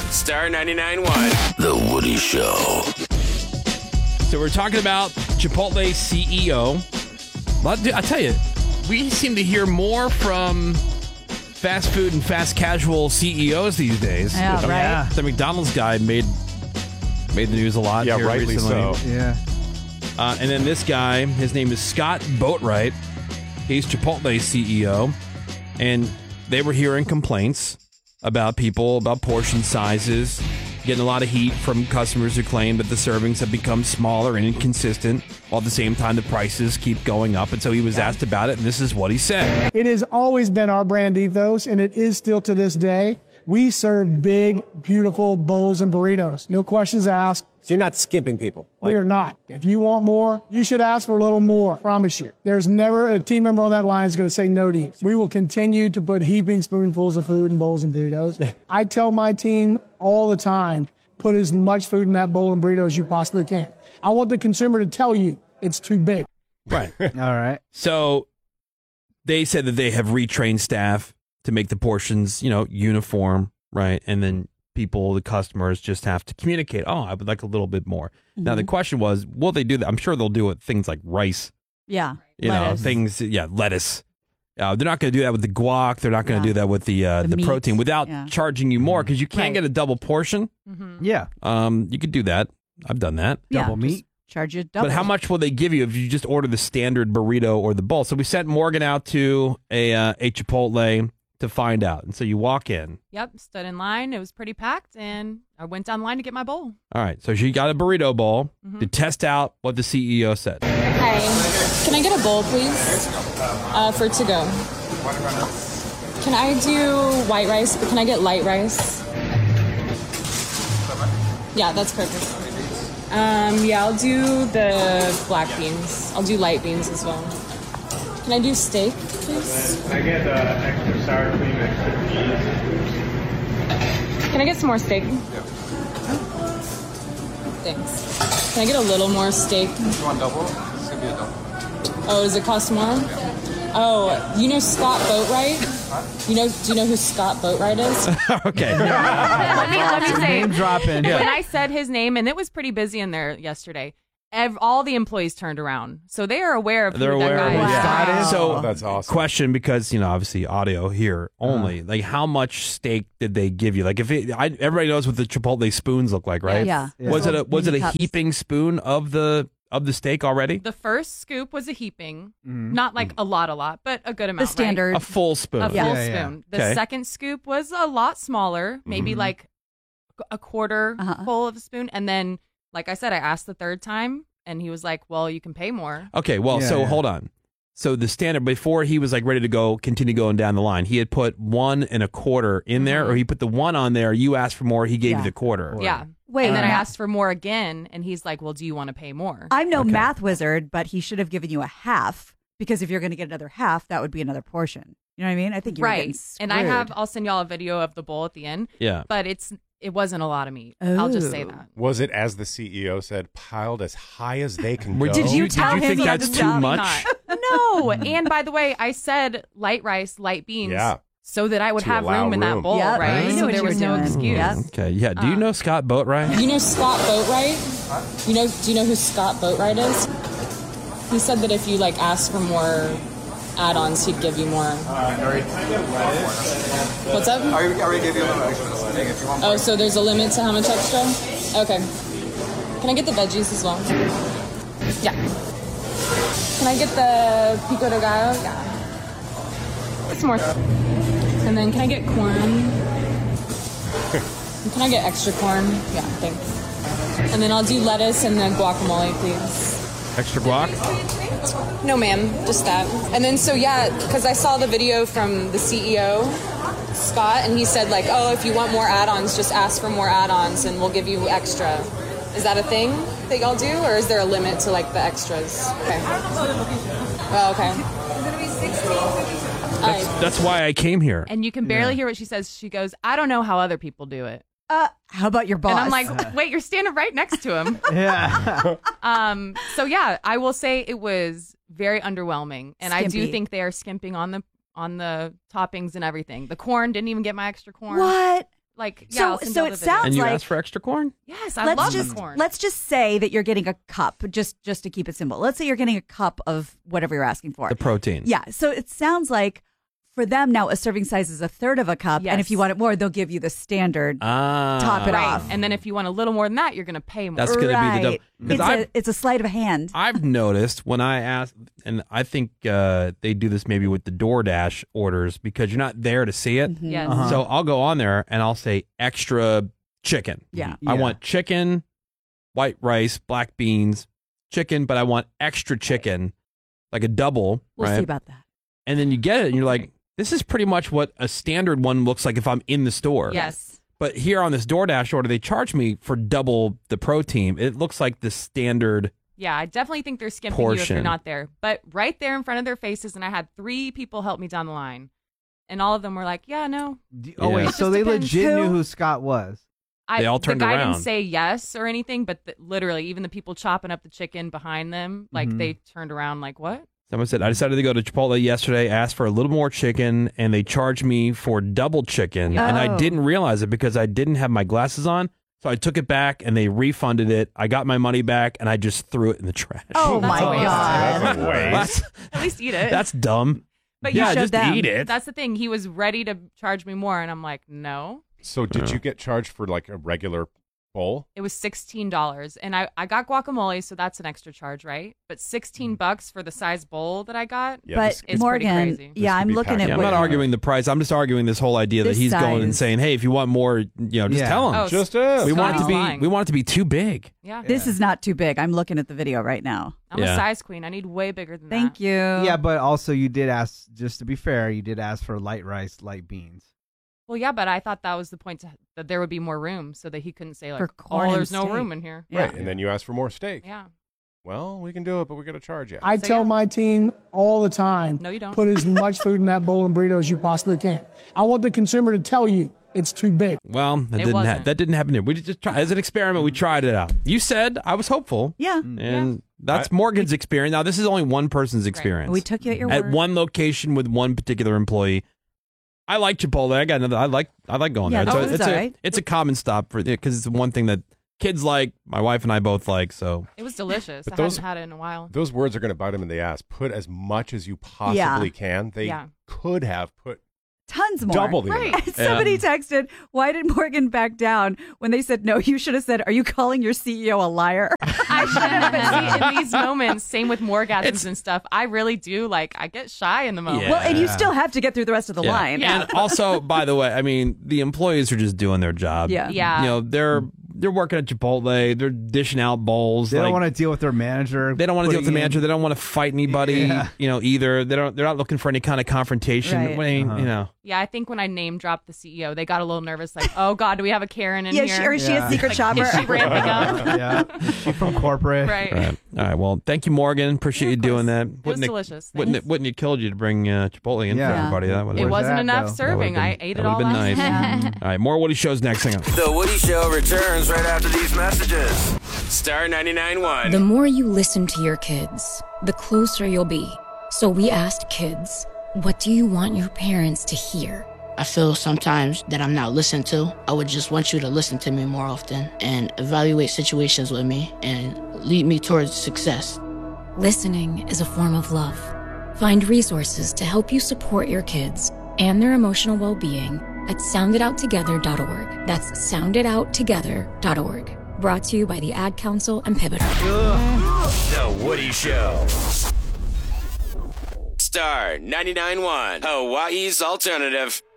Star 99.1. The Woody Show. So we're talking about Chipotle CEO. I tell you, we seem to hear more from fast food and fast casual CEOs these days. Yeah, right. Yeah. The McDonald's guy made the news a lot. Yeah, here rightly recently. so. Yeah. And then this guy, his name is Scott Boatwright. He's Chipotle CEO. And they were hearing complaints about people, about portion sizes, getting a lot of heat from customers who claim that the servings have become smaller and inconsistent, while at the same time the prices keep going up. And so he was asked about it, and this is what he said. It has always been our brand ethos, and it is still to this day. We serve big, beautiful bowls and burritos. No questions asked. So you're not skimping people. We are not. If you want more, you should ask for a little more. Promise you. There's never a team member on that line is going to say no to you. We will continue to put heaping spoonfuls of food in bowls and burritos. I tell my team all the time, put as much food in that bowl and burrito as you possibly can. I want the consumer to tell you it's too big. Right. All right. So they said that they have retrained staff to make the portions, uniform, right? And then the customers just have to communicate, I would like a little bit more. Mm-hmm. Now, the question was, will they do that? I'm sure they'll do it, things like rice. Yeah. Lettuce. Lettuce. They're not going to do that with the guac. They're not going to do that with the meat. protein without charging you more, because you can't Right. get a double portion. Mm-hmm. Yeah. You could do that. I've done that. Double meat. Charge you double. But how much will they give you if you just order the standard burrito or the bowl? So we sent Morgan out to a Chipotle to find out. And so you walk in. Yep, stood in line. It was pretty packed, and I went down the line to get my bowl. All right. So she got a burrito bowl to test out what the CEO said. Hi, can I get a bowl, please? For to go. Can I do white rice, but can I get light rice? Yeah, that's perfect. I'll do the black beans. I'll do light beans as well. Can I do steak, please? Can I get extra sour cream, extra cheese? Can I get some more steak? Thanks. Can I get a little more steak? You want double? It's gonna be a double. Oh, does it cost more? Oh, you know Scott Boatwright? Do you know who Scott Boatwright is? Okay. let me say, Name dropping. Yeah. when I said his name, and it was pretty busy in there yesterday, all the employees turned around. So they are aware of They're who aware that of guy who is. Scott is. So Oh, that's awesome. question, because, obviously audio here only. Like, how much steak did they give you? Like, everybody knows what the Chipotle spoons look like, right? Yeah. Was it a Mini cups. heaping spoon of the steak already? The first scoop was a heaping, not like a lot, but a good amount. The standard. A full spoon. Right? A full Yeah, yeah. spoon. The Okay. second scoop was a lot smaller, maybe like a quarter full of a spoon. And then, like I said, I asked the third time, and he was like, well, you can pay more. Okay, well, Yeah, so yeah. hold on. So the standard, before he was like ready to continue going down the line, he had put 1 1/4 in there, or he put the 1 on there. You asked for more, he gave Yeah. you the quarter. Yeah. Wait, And then I now- asked for more again, and he's like, well, do you want to pay more? I'm no Okay. math wizard, but he should have given you a half, because if you're going to get another half, that would be another portion. You know what I mean? I think you're Right. getting And I'll send y'all a video of the bowl at the end. Yeah. But it wasn't a lot of meat. I'll just say Oh. that. Was it, as the CEO said, piled as high as they can go? Did you tell him think he had that's to too stop? much? No. And by the way, I said light rice, light beans. Yeah. So that I would To have allow room in that room. bowl, Yep. right? I knew So what there you was were no doing. excuse. Yep. Okay, yeah. Do you know Scott Boatwright? You know Scott Boatwright? Do you know who Scott Boatwright is? He said that if you ask for more add-ons, he'd give you more. What's up? I already gave you a little extra. If you want more. Oh, so there's a limit to how much extra? Okay. Can I get the veggies as well? Yeah. Can I get the pico de gallo? Yeah. It's more. And then can I get corn? Can I get extra corn? Yeah, thanks. And then I'll do lettuce and then guacamole, please. Extra guac? No, ma'am, just that. And then, because I saw the video from the CEO, Scott, and he said, if you want more add-ons, just ask for more add-ons and we'll give you extra. Is that a thing that y'all do, or is there a limit to, the extras? Okay. Oh, okay. That's why I came here. And you can barely hear what she says. She goes, I don't know how other people do it. How about your boss? And I'm like, wait, you're standing right next to him. Yeah. So yeah, I will say it was very underwhelming, and I do Skimpy. think they are skimping on the toppings and everything. The corn didn't even get my extra corn. what? Like, yeah, I'll send y'all it the sounds video. And you like- asked for extra corn? Yes, I love the corn. Let's just say that you're getting a cup, just to keep it simple. Let's say you're getting a cup of whatever you're asking for. The protein. Yeah. So it sounds like for them now, a serving size is a third of a cup. Yes. And if you want it more, they'll give you the standard. Top it Right. off. And then if you want a little more than that, you're going to pay more. That's going to be the Right. double. It's a sleight of hand. I've noticed when I ask, and I think they do this maybe with the DoorDash orders because you're not there to see it. Yes. So I'll go on there and I'll say extra chicken. Yeah. I want chicken, white rice, black beans, chicken, but I want extra chicken, like a double. We'll right? see about that. And then you get it and you're like, this is pretty much what a standard one looks like if I'm in the store. Yes. But here on this DoorDash order, they charge me for double the protein. It looks like the standard. Yeah, I definitely think they're skimping you if Portion. you're not there. But right there in front of their faces, and I had 3 people help me down the line. And all of them were like, yeah, no. Oh, Yeah. wait. It So just they depends legit knew who- who Scott was. They all turned the guy around. didn't say yes or anything, but literally, even the people chopping up the chicken behind them, like they turned around like, what? Someone said, I decided to go to Chipotle yesterday, asked for a little more chicken, and they charged me for double chicken. And I Oh. didn't realize it because I didn't have my glasses on. So I took it back and they refunded it. I got my money back and I just threw it in the trash. Oh, That's my a waste. God. That's a waste. At least eat it. That's dumb. But yeah, you just them. eat it. That's the thing. He was ready to charge me more, and I'm like, no. So did you get charged for like a regular bowl? It was $16, and I got guacamole, so that's an extra charge, right? But $16 for the size bowl that I got. Yeah, But this- It's pretty Morgan, crazy. yeah, could I'm be looking packed. at Yeah, I'm what not you're- arguing the price. I'm just arguing this whole idea that This he's going and size. saying, hey, if you want more, just Yeah. tell him. Oh, Just ask. we want it to Scotty's be lying. we want it to be too big. Yeah. This is not too big. I'm looking at the video right now. I'm Yeah. a size queen. I need way bigger than Thank that. you. Yeah, but also you did ask, just to be fair, you did ask for light rice, light beans. Well, yeah, but I thought that was the point, that there would be more room so that he couldn't say, like, For corn oh, and there's no steak. room in here. Yeah. Right, and then you asked for more steak. Yeah. Well, we can do it, but we're going to charge you. I So, tell yeah. my team all the time, No, you don't. put as much food in that bowl and burrito as you possibly can. I want the consumer to tell you it's too big. Well, wasn't. that didn't happen here. We just tried as an experiment. We tried it out. You said I was hopeful. Yeah. And that's Morgan's experience. Now, this is only one person's experience. We took you at your At word. one location with one particular employee. I like Chipotle. I got another. I like going Yeah, there. it's all right. It's a common stop for because it's one thing that kids like. My wife and I both like. So It was delicious. But I those- hadn't had it in a while. Those words are going to bite him in the ass. Put as much as you possibly can. They Yeah. could have put Tons more. double the Right. amount. And somebody texted, why did Morgan back down when they said no? You should have said, are you calling your CEO a liar? I should have, but see, in these moments, same with morgasms and stuff, I really do, like, I get shy in the moment. Yeah. Well, and you still have to get through the rest of the line. Yeah. And also, by the way, I mean the employees are just doing their job. Yeah. Yeah. You know, they're working at Chipotle. They're dishing out bowls. They like, don't want to deal with their manager. They don't want to deal with the putting manager. in- They don't want to fight anybody. Yeah. You know, either they're not looking for any kind of confrontation. Right. I mean, you know. Yeah, I think when I name dropped the CEO, they got a little nervous, like, oh, God, do we have a Karen in Yeah, here? or is she a Yeah. secret shopper? Is she ramping up? Yeah, she's from corporate. Right. Right. All right. Well, thank you, Morgan. Appreciate you doing that. was delicious. Wouldn't it killed you to bring Chipotle in for Yeah. everybody? That would It have wasn't that, enough though? serving. I ate it all been last nice. night. All right. More Woody Shows next. Hang on. The Woody Show returns right after these messages. Star 99.1. The more you listen to your kids, the closer you'll be. So we asked kids, what do you want your parents to hear? I feel sometimes that I'm not listened to. I would just want you to listen to me more often and evaluate situations with me and lead me towards success. Listening is a form of love. Find resources to help you support your kids and their emotional well-being at sounditouttogether.org. That's sounditouttogether.org. Brought to you by the Ad Council and Pivotal. The Woody Show. Star 99.1. Hawaii's alternative.